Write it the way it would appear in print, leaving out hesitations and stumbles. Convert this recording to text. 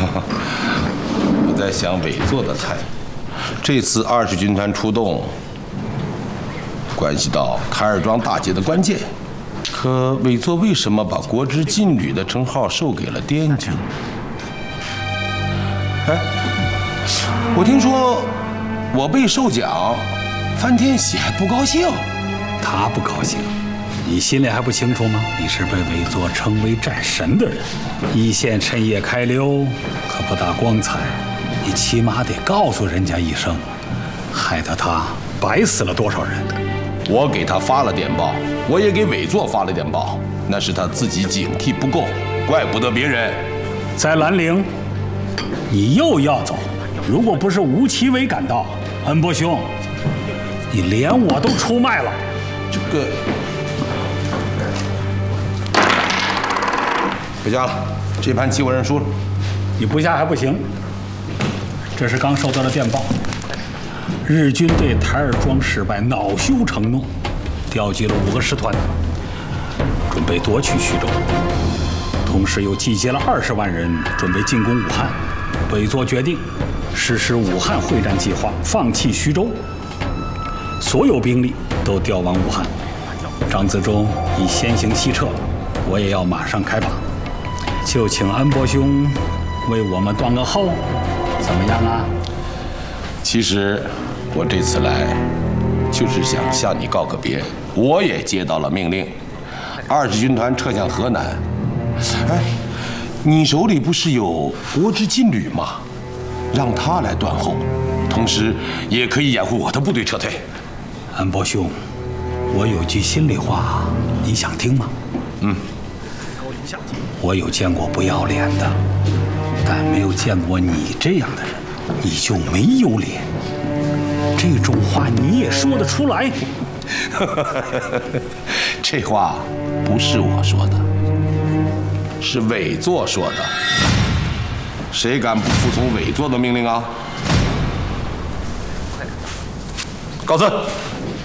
我在想委座的态度。这次20军团出动，关系到台儿庄大捷的关键。可委座为什么把国之劲旅的称号授给了滇军？哎，我听说我被授奖，范天喜还不高兴。 他不高兴，你心里还不清楚吗？你是被委座称为战神的人，一线趁夜开溜，可不大光彩。你起码得告诉人家一声，害得他白死了多少人。 我给他发了电报，我也给委座发了电报，那是他自己警惕不够，怪不得别人。 在兰陵，你又要走，如果不是吴奇伟赶到，恩伯兄，你连我都出卖了。 这个回家了，这盘棋我认输了。 你不下还不行，这是刚收到的电报。日军对台儿庄失败恼羞成怒，调集了5个师团，准备夺取徐州，同时又集结了20万人，准备进攻武汉。委座决定实施武汉会战计划，放弃徐州，所有兵力都调往武汉。张自忠已先行西撤，我也要马上开拔，就请安伯兄为我们断个后，怎么样啊？ 其实我这次来就是想向你告个别，我也接到了命令，20军团撤向河南。哎，你手里不是有国之劲旅吗？让他来断后，同时也可以掩护我的部队撤退。 安伯兄，我有句心里话，你想听吗？我有见过不要脸的，但没有见过你这样的人，你就没有脸。这种话你也说得出来？ 这话不是我说的，是委座说的。谁敢不服从委座的命令啊？告辞。